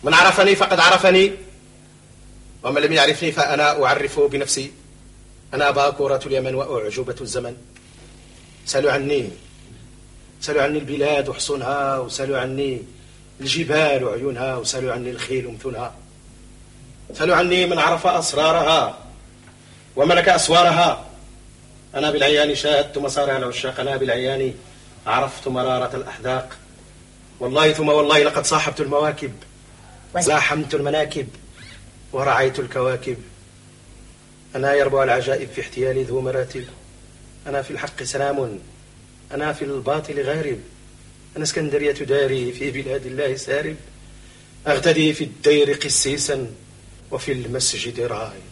من عرفني فقد عرفني، ومن لم يعرفني فأنا أعرفه بنفسي. أنا باكورة اليمن وأعجوبة الزمن. سألوا عني البلاد وحصونها، وسألوا عني الجبال وعيونها، وسألوا عني الخيل ومثونها. سألوا عني من عرف أسرارها وملك أسوارها. أنا بالعيان شاهدت مصارع العشاق، أنا بالعيان عرفت مرارة الأحداق. والله ثم والله لقد صاحبت المواكب، زاحمت المناكب، ورعيت الكواكب. أنا يربع العجائب في احتيالي ذو مراتب. أنا في الحق سلام، أنا في الباطل غارب. أنا اسكندرية داري في بلاد الله سارب. أغتدي في الدير قسيسا وفي المسجد راهب.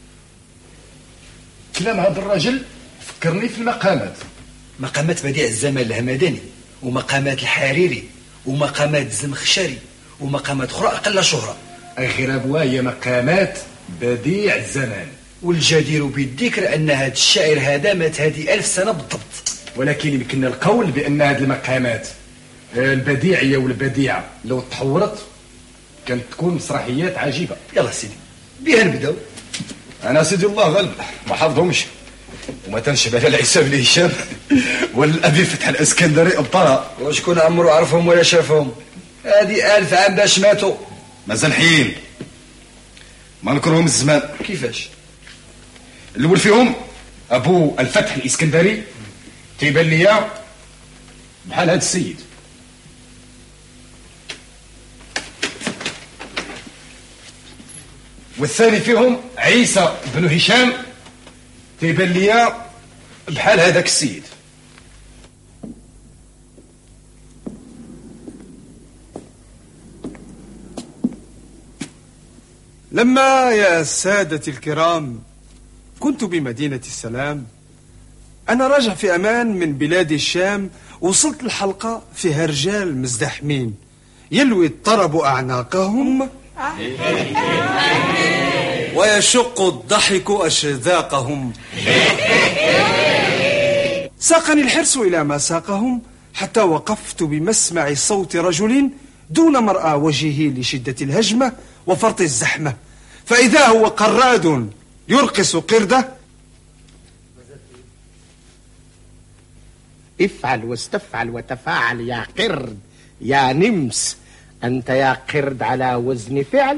كلام هذا الرجل فكرني في المقامات. مقامات بديع الزمان الهمداني، ومقامات الحريري، ومقامات الزمخشري، ومقامات أخرى أقل شهرة. غير أبوها هي مقامات بديع الزمان. والجدير بالذكر أن هذا الشاعر هذا مات هذه 1000 سنة بالضبط. ولكن يمكننا القول بأن هذه المقامات البديعية والبديعة لو تطورت كانت تكون مسرحيات عجيبة. يلا سيدي بها نبداو. أنا سيدي الله غالب ما حافظهمش، وما تنشب على العساب لهشام والأبي فتح الاسكندري أبطالها. وشكون عمرو عرفهم ولا شافهم؟ هذه 1000 عام باش ماتوا. مازال حيين، ما نكرهم الزمان. كيفاش؟ الأول فيهم أبو الفتح الاسكندري تيبان ليا بحال هذا السيد. والثاني فيهم عيسى بن هشام تيبان ليا بحال هذاك السيد. لما يا سادتي الكرام كنت بمدينة السلام، أنا راجع في أمان من بلاد الشام، وصلت الحلقة فيها رجال مزدحمين يلوي الطرب أعناقهم ويشق الضحك أشذاقهم. ساقني الحرص إلى ما ساقهم، حتى وقفت بمسمع صوت رجل دون مرأى وجهه لشدة الهجمة وفرط الزحمة، فإذا هو قراد يرقص قردة. افعل واستفعل وتفاعل يا قرد يا نمس. أنت يا قرد على وزن فعل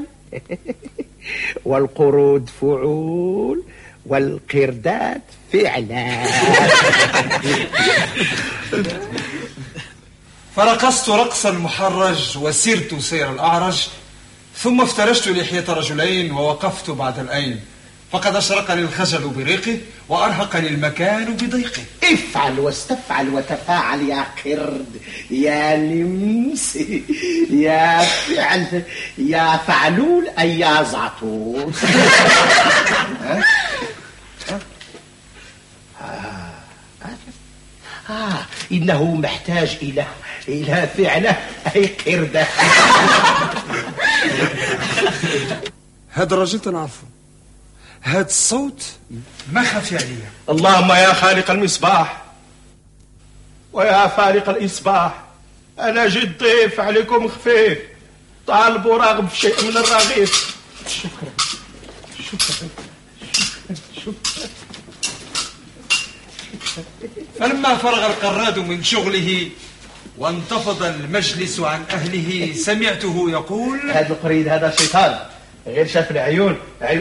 والقرود فعول والقردات فعلا. فرقصت رقص المحرج وسرت سير الأعرج، ثم افترشت لحية رجلين ووقفت بعد الأين، فقد أشرقني الخجل بريقه وأرهقني المكان بضيقه. افعل واستفعل وتفاعل يا قرد يا نمس يا فعل يا فعلول أي يا زعطول. إنه محتاج إلى فعله أي قردة. هذا الرجل تنعرفه، هذا الصوت ما خفي عليا. اللهم يا خالق المصباح ويا فارق الإصباح، أنا جد ضيف عليكم خفيف، طالب وراغب في شيء من الرغيف. شكرا. فلما فرغ القراد من شغله وانتفض المجلس عن أهله، سمعته يقول: هذا القريد هذا شيطان، غير شاف العيون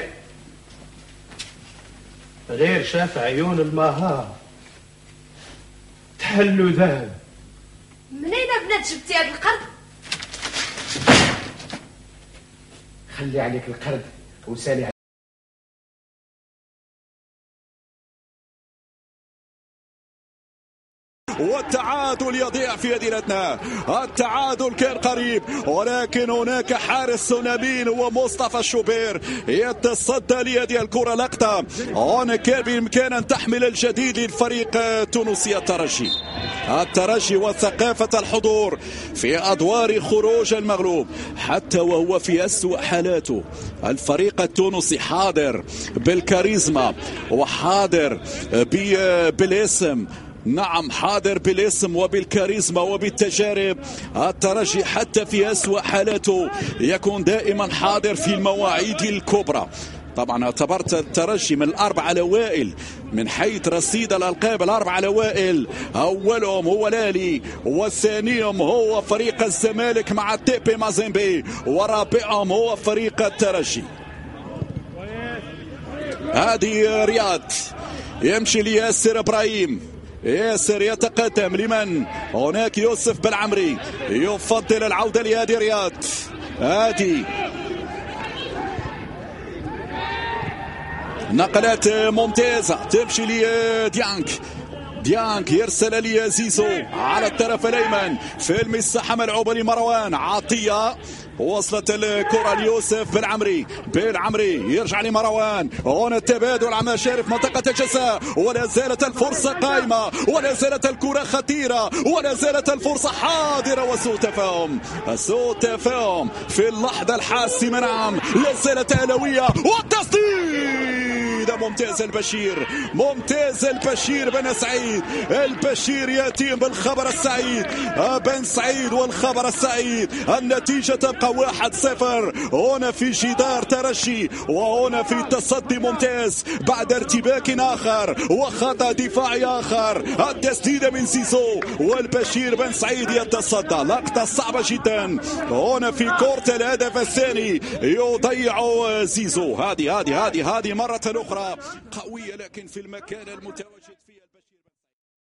غير شاف عيون المهار تحلوا ذهب. منين بنات جبتي هذا القرد؟ خلي عليك القرد وسالي. والتعادل يضيع في مدينتنا، التعادل كان قريب، ولكن هناك حارس نبيل ومصطفى الشوبير يتصدى لهذه الكرة لقطة هون كان بإمكان أن تحمل الجديد للفريق التونسي الترجي وثقافة الحضور في أدوار خروج المغلوب حتى وهو في أسوأ حالاته. الفريق التونسي حاضر بالكاريزما وحاضر بالاسم نعم حاضر بالاسم وبالكاريزما وبالتجارب. الترجي حتى في أسوأ حالاته يكون دائما حاضر في المواعيد الكبرى. طبعا اعتبرت الترجي من الأربعة الأوائل من حيث رصيد الألقاب. الأربعة الأوائل أولهم هو الأهلي، وثانيهم هو فريق الزمالك مع تيبي مازيمبي، ورابعهم هو فريق الترجي. هذه رياض، يمشي لياسر إبراهيم، ياسر يتقدم لمن؟ هناك يوسف بالعمري يفضل العودة لهذه رياض. هذه نقلات ممتازة تمشي لديانك، ديانك يرسل لي زيزو على الطرف الأيمن في المساحة ملعوبة لمروان عطية، وصلت الكرة ليوسف بالعمري، بالعمري يرجع لمروان، هنا التبادل على مشارف منطقة الجزاء، ولا زالت الفرصة قائمة، ولا زالت الكرة خطيرة، ولا زالت الفرصة حاضرة، وسوء تفاهم، سوء تفاهم في اللحظة الحاسمة. نعم لا زالت أهلاوية، والتسديد ممتاز البشير، ممتاز البشير بن سعيد، البشير يأتي بالخبر السعيد، بن سعيد والخبر السعيد. النتيجة تبقى 1-0 هنا في جدار ترجي، وهنا في تصدي ممتاز بعد ارتباك آخر وخطأ دفاعي آخر. التسديدة من زيزو والبشير بن سعيد يتصدى، لقطة صعبة جدا هنا في كورة الهدف الثاني يضيع زيزو. هذه مرة أخرى قوية لكن في المكان المتواجد فيها